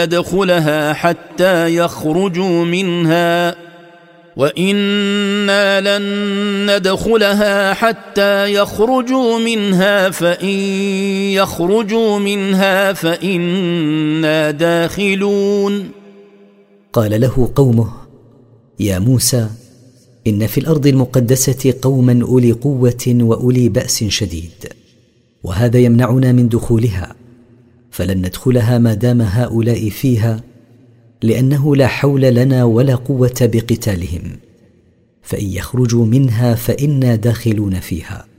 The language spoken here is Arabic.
ندخلها حتى يخرجوا منها وإنا لن ندخلها حتى يخرجوا منها فإن يخرجوا منها فإنا داخلون. قال له قومه: يا موسى، إن في الأرض المقدسة قوما أولي قوة وأولي بأس شديد، وهذا يمنعنا من دخولها، فلن ندخلها ما دام هؤلاء فيها، لأنه لا حول لنا ولا قوة بقتالهم، فإن يخرجوا منها فإنا داخلون فيها.